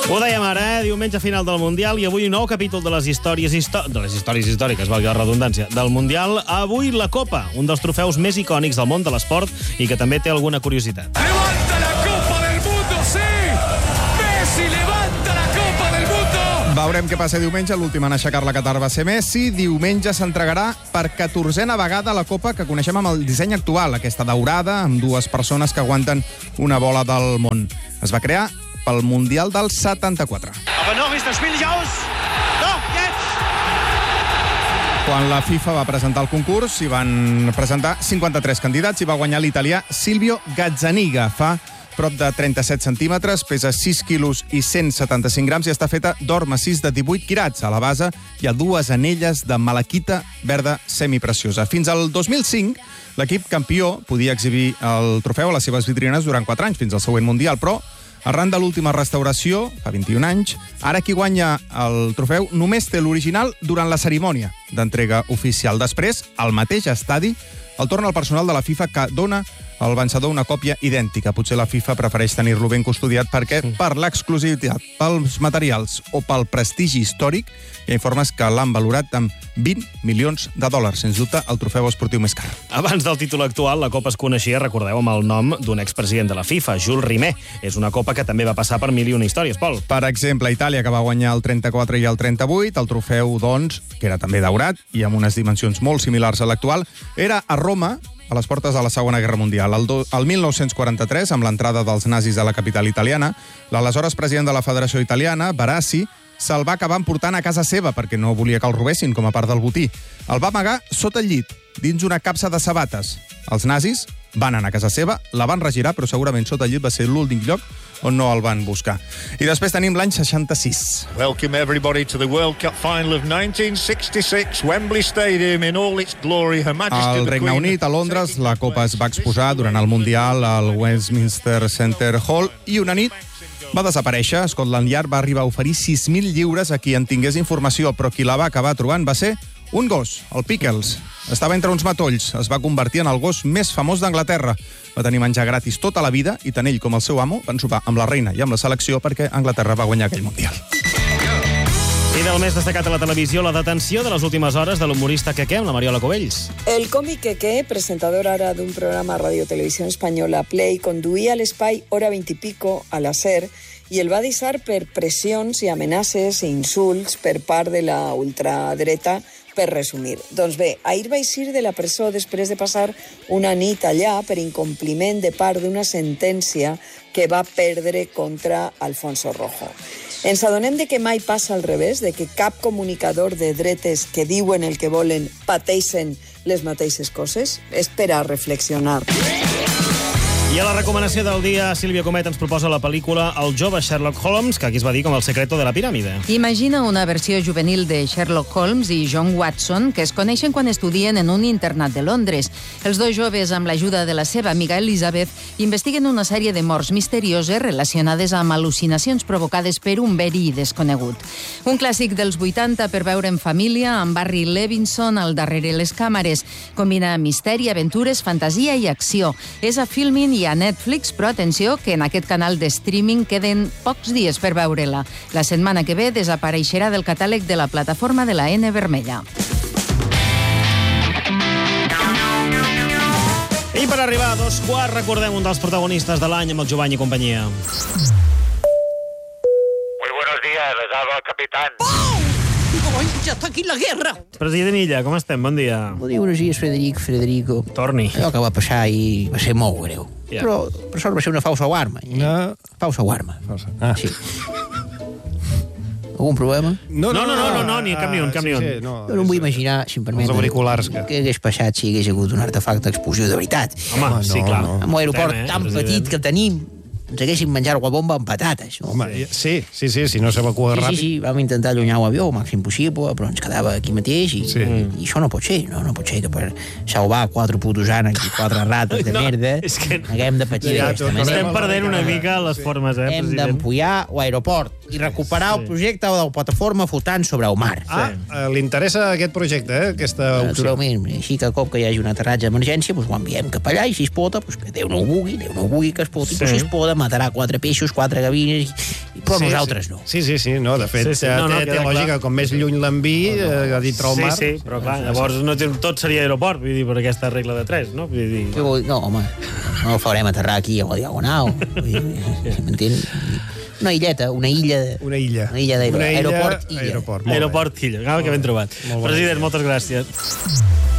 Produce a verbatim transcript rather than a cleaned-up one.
Ho dèiem ara, eh? Diumenge final del Mundial i avui un nou capítol de les històries, histò... de les històries històriques, valgui la redundància, del Mundial. Avui la Copa, un dels trofeus més icònics del món de l'esport i que també té alguna curiositat. ¡Levanta la Copa del Mundo, sí! ¡Messi levanta la Copa del Mundo! Veurem què passa diumenge. L'últim en aixecar la Qatar va ser Messi. Diumenge s'entregarà per catorzena vegada la Copa que coneixem amb el disseny actual, aquesta daurada, amb dues persones que aguanten una bola del món. Es va crear pel Mundial del setanta-quatre. Aber noch ist das Spiel nicht aus. Doch, jetzt! Quan la FIFA va presentar el concurs, s'hi van presentar cinquanta-tres candidats i va guanyar l'italià Silvio Gazzaniga. Fa prop de trenta-set centímetres, pesa sis quilos i cent setanta-cinc grams i està feta d'or massís de divuit quirats. A la base hi ha dues anelles de malaquita verda semipreciosa. Fins al dos mil cinc, l'equip campió podia exhibir el trofeu a les seves vitrines durant quatre anys, fins al següent Mundial, però arran de l'última restauració, fa vint-i-un anys, ara qui guanya el trofeu només té l'original durant la cerimònia d'entrega oficial. Després, al mateix estadi, el torna el personal de la FIFA que dona al vencedor una còpia idèntica. Potser la FIFA prefereix tenir-lo ben custodiat perquè per l'exclusivitat, pels materials o pel prestigi històric hi ha informes que l'han valorat amb vint milions de dòlars. Sens dubte, el trofeu esportiu més car. Abans del títol actual, la Copa es coneixia, recordeu, amb el nom d'un expresident de la FIFA, Jules Rimet. És una Copa que també va passar per mil i una històries, Pol. Per exemple, Itàlia, que va guanyar el trenta-quatre i el trenta-vuit, el trofeu, doncs, que era també daurat i amb unes dimensions molt similars a l'actual, era a Roma, a les portes de la Segona Guerra Mundial. El, do, el mil nou-cents quaranta-tres, amb l'entrada dels nazis a la capital italiana, l'aleshores president de la Federació Italiana, Barassi, se'l va acabar emportant a casa seva perquè no volia que el robessin com a part del botí. El va amagar sota el llit, dins una capsa de sabates. Els nazis van anar a casa seva, la van regirar, però segurament sota el llit va ser l'últim lloc on no el van buscar. I després tenim l'any seixanta-sis. Welcome everybody to the World Cup final of nineteen sixty-six, Wembley Stadium in all its glory. Her Majesty Al Regne Unit, a Londres, la Copa es va exposar durant el Mundial al Westminster Center Hall i una nit va desaparèixer. Scotland Yard va arribar a oferir sis mil lliures a qui en tingués informació, però qui la va acabar trobant va ser un gos, el Pickles. Estava entre uns matolls. Es va convertir en el gos més famós d'Anglaterra. Va tenir menjar gratis tota la vida i tant ell com el seu amo van sopar amb la reina i amb la selecció perquè Anglaterra va guanyar aquell Mundial. I del més destacat a la televisió, la detenció de les últimes hores de l'humorista Queque amb la Mariola Cubells. El còmic Queque, presentador ara d'un programa Radio Televisión Espanyola Play, conduïa l'espai Hora vint i pico a la SER i el va deixar per pressions i amenaces i insults per part de la ultradreta, per resumir. Doncs bé, ahir va eixir de la presó després de passar una nit allà per incompliment de part d'una sentència que va perdre contra Alfonso Rojo. Ens adonem de que mai passa al revés, de que cap comunicador de dretes que diuen el que volen pateixen les mateixes coses? És per a reflexionar. I a la recomanació del dia, Sílvia Comet ens proposa la pel·lícula El jove Sherlock Holmes, que aquí es va dir com El secreto de la piràmide. Imagina una versió juvenil de Sherlock Holmes i John Watson que es coneixen quan estudien en un internat de Londres. Els dos joves, amb l'ajuda de la seva amiga Elizabeth, investiguen una sèrie de morts misterioses relacionades amb al·lucinacions provocades per un verí desconegut. Un clàssic dels vuitanta per veure en família, amb Barry Levinson al darrere les càmeres. Combina misteri, aventures, fantasia i acció. És a Filmin i a Netflix, però atenció que en aquest canal de streaming queden pocs dies per veure-la. La setmana que ve desapareixerà del catàleg de la plataforma de la N vermella. I per arribar a dos quarts, recordem un dels protagonistes de l'any amb el Jovany i companyia. Muy buenos días, les habla el capitán. ¡Ay, ya está aquí la guerra! President Illa, com estem? Bon dia. Bon dia, buenos días, Frederic, Frederico. Torni. Allò que va passar i va ser molt greu. Ja. Però per sort va ser una falsa alarma. No. Falsa alarma. Falsa. Ah. Sí. Algun problema? No, no, no, no, no, no, ni cap ni un, cap ni un. Sí, sí, no, Jo no em vull imaginar, si em permeten, Els auriculars que... què hagués passat si hagués hagut un artefacte d'explosió de veritat. Home, Home, sí, no, clar. no. Amb l'aeroport Estem, eh, tan president. petit que tenim, ens haguéssim menjat la bomba amb patates. No? Home, sí, sí, sí, si no s'evacua Sí, sí, ràpid. sí, vam intentar allunyar l'avió el màxim possible, però ens quedava aquí mateix i, Sí. i això no pot ser, no, no pot ser que per salvar quatre putos ànecs i quatre rates de No, merda és que- haguem de patir Ja, d'aquesta tot manera. Estem perdent una mica les formes, eh, Hem president? d'empullar l'aeroport. i recuperar sí. el projecte de la plataforma flotant sobre el mar. Ah, sí. Li interessa aquest projecte, eh? Aquesta opció. Naturalment, així que a cop que hi hagi un aterratge d'emergència, doncs ho enviem cap allà i si es pota, doncs que Déu no ho vulgui, Déu no ho vulgui que es poti, sí. però si es poda matarà quatre peixos, quatre gavines, però sí, nosaltres sí. no. Sí, sí, sí, no, de fet, sí, sí. No, no, té, té lògica, com més lluny l'enviï, no, no. a dintre el mar... Sí, sí, però clar, llavors no, tot seria aeroport, vull dir, per aquesta regla de tres, no? Vull dir... No, home, no el farem aterrar aquí a la Diagonal, vull dir, si m'entén? Una illeta, una illa... Una illa. Una illa d'aeroport. Illa, aeroport, illa. Aeroport, aeroport, illa. Cal que ben trobat. President, moltes gràcies.